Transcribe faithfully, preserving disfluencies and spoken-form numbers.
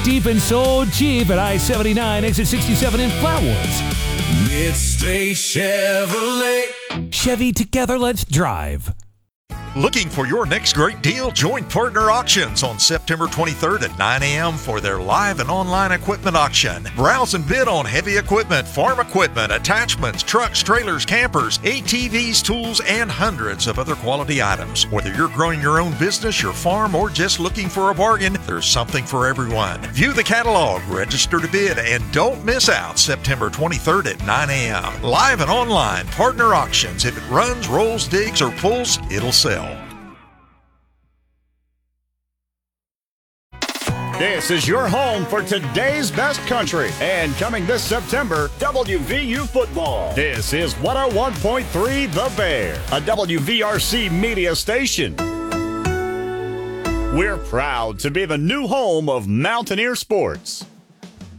deep and so cheap at I seventy-nine, exit sixty-seven in Flatwoods. Midstate Chevrolet. Chevy, together, let's drive. Looking for your next great deal? Join Partner Auctions on September twenty-third at nine a.m. for their live and online equipment auction. Browse and bid on heavy equipment, farm equipment, attachments, trucks, trailers, campers, A T Vs, tools, and hundreds of other quality items. Whether you're growing your own business, your farm, or just looking for a bargain, there's something for everyone. View the catalog, register to bid, and don't miss out September twenty-third at nine a.m. Live and online, Partner Auctions. If it runs, rolls, digs, or pulls, it'll sell. This is your home for today's best country. And coming this September, W V U football. This is one oh one point three The Bear, a W V R C media station. We're proud to be the new home of Mountaineer sports.